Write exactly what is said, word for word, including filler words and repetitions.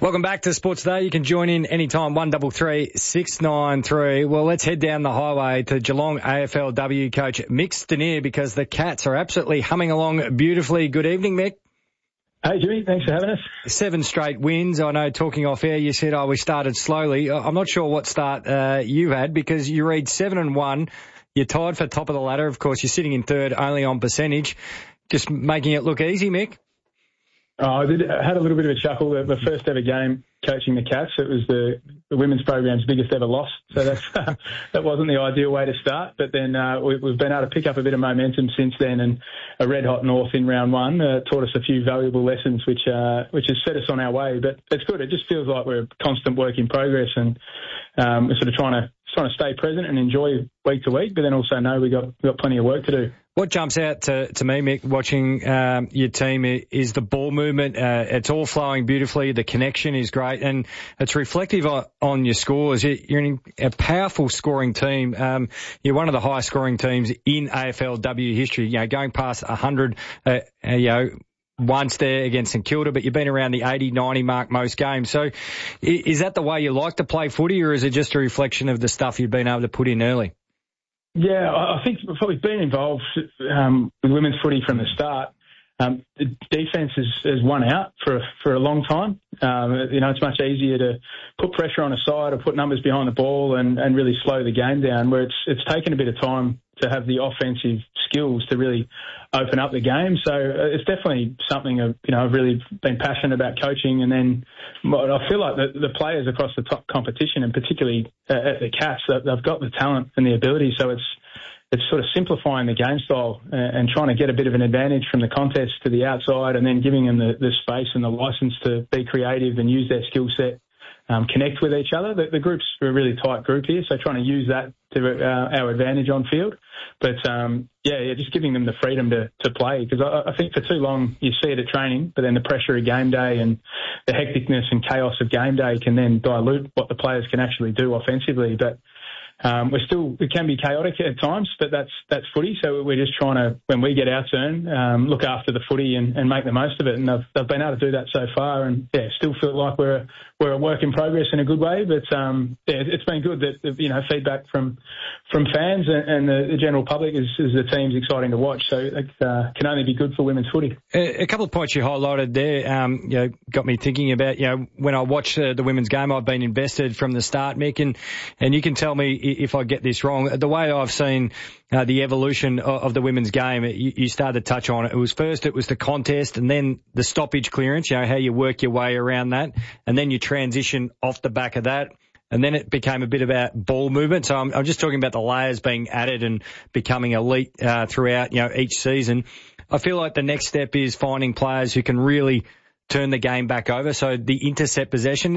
Welcome back to Sports Day. You can join in anytime, one double three six nine three. Well, let's head down the highway to Geelong A F L W coach Mick Stanier because the Cats are absolutely humming along beautifully. Good evening, Mick. Hey, Jimmy. Thanks for having us. Seven straight wins. I know talking off air, you said, oh, we started slowly. I'm not sure what start uh, you had because you read seven and one. You're tied for top of the ladder. Of course, you're sitting in third only on percentage. Just making it look easy, Mick. Oh, I, did, I had a little bit of a chuckle. The, the first ever game coaching the Cats, it was the, the women's program's biggest ever loss. So that's, uh, that wasn't the ideal way to start. But then uh, we, we've been able to pick up a bit of momentum since then. And a red-hot North in round one uh, taught us a few valuable lessons, which uh, which has set us on our way. But it's good. It just feels like we're a constant work in progress. And um, we're sort of trying to trying to stay present and enjoy week to week, but then also know we got we got plenty of work to do. What jumps out to, to me, Mick, watching um, your team is the ball movement. Uh, it's all flowing beautifully. The connection is great, and it's reflective on, on your scores. You're in a powerful scoring team. Um, you're one of the highest scoring teams in A F L W history. You know, going past one hundred, uh, you know, once there against St Kilda, but you've been around the eighty, ninety mark most games. So is that the way you like to play footy, or is it just a reflection of the stuff you've been able to put in early? Yeah, I think we've been involved um, with women's footy from the start. Um, the defence has, has won out for for a long time. Um, you know, it's much easier to put pressure on a side or put numbers behind the ball and, and really slow the game down, where it's it's taken a bit of time to have the offensive skills to really open up the game. So it's definitely something I've, you know, I've really been passionate about coaching. And then I feel like the, the players across the top competition, and particularly at the Cats, they've got the talent and the ability. So it's it's sort of simplifying the game style and trying to get a bit of an advantage from the contest to the outside, and then giving them the, the space and the license to be creative and use their skill set, um, connect with each other. The, the group's a really tight group here, so trying to use that to uh, our advantage on field. But, um, yeah, yeah, just giving them the freedom to, to play, because I, I think for too long you see it at training, but then the pressure of game day and the hecticness and chaos of game day can then dilute what the players can actually do offensively. But Um, we're still, it can be chaotic at times, but that's that's footy. So we're just trying to, when we get our turn, um, look after the footy and, and make the most of it. And they've, they've been able to do that so far. And yeah, still feel like we're we're a work in progress in a good way. But um, yeah, it's been good that, you know, feedback from from fans and, and the, the general public is, is the team's exciting to watch. So it uh, can only be good for women's footy. A, a couple of points you highlighted there, um, you know, got me thinking about, you know, when I watch uh, the women's game, I've been invested from the start, Mick, and and you can tell me if I get this wrong. The way I've seen uh, the evolution of, of the women's game, you, you started to touch on it. It was first, it was the contest, and then the stoppage clearance, you know, how you work your way around that, and then you transition off the back of that. And then it became a bit about ball movement. So I'm, I'm just talking about the layers being added and becoming elite uh, throughout, you know, each season. I feel like the next step is finding players who can really turn the game back over. So the intercept possession,